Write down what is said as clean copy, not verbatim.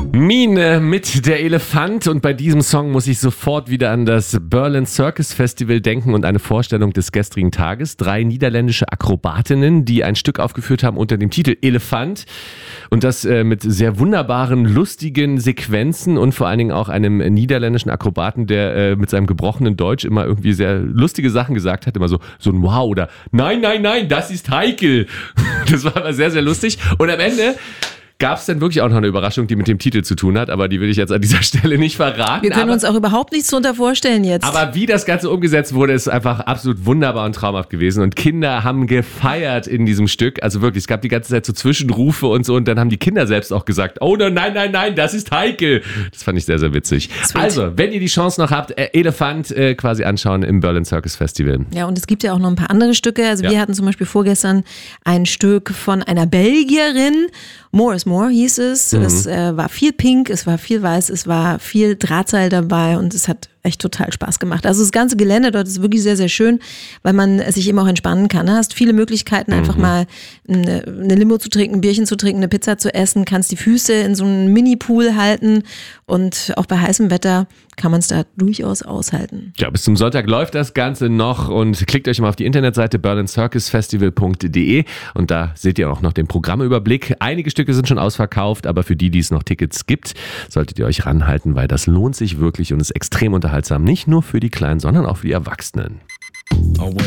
Mine mit der Elefant, und bei diesem Song muss ich sofort wieder an das Berlin Circus Festival denken und eine Vorstellung des gestrigen Tages. 3 niederländische Akrobatinnen, die ein Stück aufgeführt haben unter dem Titel Elefant, und das mit sehr wunderbaren, lustigen Sequenzen und vor allen Dingen auch einem niederländischen Akrobaten, der mit seinem gebrochenen Deutsch immer irgendwie sehr lustige Sachen gesagt hat, immer so ein Wow oder Nein, das ist heikel. Das war aber sehr, sehr lustig, und am Ende gab es dann wirklich auch noch eine Überraschung, die mit dem Titel zu tun hat, aber die will ich jetzt an dieser Stelle nicht verraten. Wir können uns auch überhaupt nichts darunter vorstellen jetzt. Aber wie das Ganze umgesetzt wurde, ist einfach absolut wunderbar und traumhaft gewesen, und Kinder haben gefeiert in diesem Stück. Also wirklich, es gab die ganze Zeit so Zwischenrufe und so, und dann haben die Kinder selbst auch gesagt, oh nein, das ist heikel. Das fand ich sehr, sehr witzig. Sweet. Also, wenn ihr die Chance noch habt, Elefant quasi anschauen im Berlin Circus Festival. Ja, und es gibt ja auch noch ein paar andere Stücke. Also wir hatten zum Beispiel vorgestern ein Stück von einer Belgierin, More is More hieß es. Es war viel pink, es war viel weiß, es war viel Drahtseil dabei, und es hat echt total Spaß gemacht. Also das ganze Gelände dort ist wirklich sehr, sehr schön, weil man sich eben auch entspannen kann. Du hast viele Möglichkeiten, einfach mal eine Limo zu trinken, ein Bierchen zu trinken, eine Pizza zu essen, kannst die Füße in so einem Mini-Pool halten, und auch bei heißem Wetter kann man es da durchaus aushalten. Ja, bis zum Sonntag läuft das Ganze noch, und klickt euch mal auf die Internetseite berlincircusfestival.de, und da seht ihr auch noch den Programmüberblick. Einige Stücke sind schon ausverkauft, aber für die es noch Tickets gibt, solltet ihr euch ranhalten, weil das lohnt sich wirklich und ist extrem unterhaltsam. Nicht nur für die Kleinen, sondern auch für die Erwachsenen.